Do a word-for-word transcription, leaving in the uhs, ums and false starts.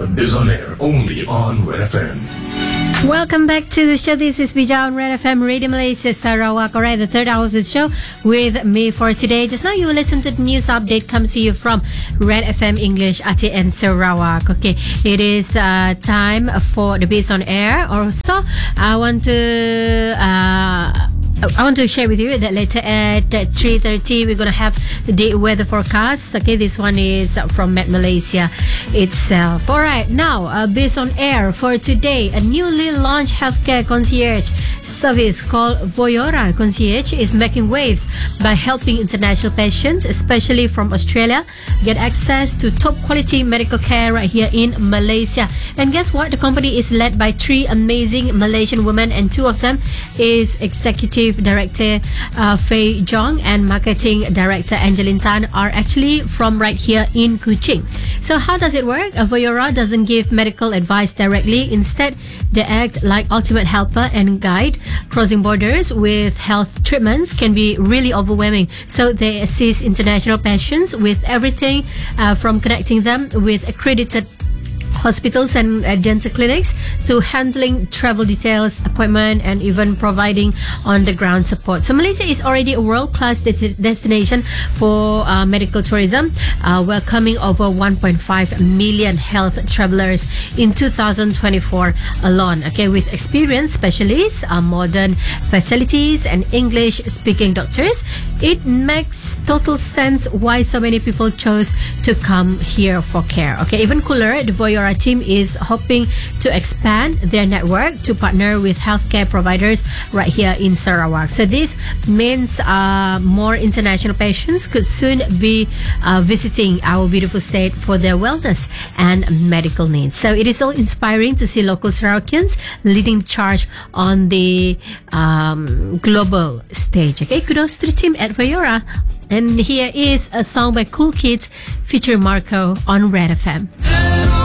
is on air only on Red F M. Welcome back to the show. This is Bija on Red F M, Radio Malaysia, Sarawak. All right, the third hour of the show with me for today. Just now you will listen to the news update comes to you from Red F M English, Aceh and Sarawak. Okay, it is uh, time for the Base on Air. Also, I want to... Uh, I want to share with you that later at three thirty we're going to have the weather forecast. Okay, this one is from Met Malaysia itself. Alright, now uh, based on air for today, a newly launched healthcare concierge service called Voyora Concierge is making waves by helping international patients, especially from Australia, get access to top quality medical care right here in Malaysia. And guess what? The company is led by three amazing Malaysian women, and two of them is executive Director uh, Fei Jong and Marketing Director Angeline Tan are actually from right here in Kuching. So how does it work? Uh, Voyora doesn't give medical advice directly. Instead, they act like ultimate helper and guide. Crossing borders with health treatments can be really overwhelming. So they assist international patients with everything uh, from connecting them with accredited hospitals and uh, dental clinics to handling travel details, appointment, and even providing on-the-ground support. So Malaysia is already a world-class de- destination for uh, medical tourism, uh, welcoming over one point five million health travelers in two thousand twenty-four alone. Okay, with experienced specialists, uh, modern facilities, and English-speaking doctors, it makes total sense why so many people chose to come here for care. Okay, even cooler, the Voyora team is hoping to expand their network to partner with healthcare providers right here in Sarawak. So this means uh, more international patients could soon be uh, visiting our beautiful state for their wellness and medical needs. So it is so inspiring to see local Sarawakians leading the charge on the um, global stage. Okay, kudos to the team at Voyora. And here is a song by Cool Kids featuring Marco on Red F M.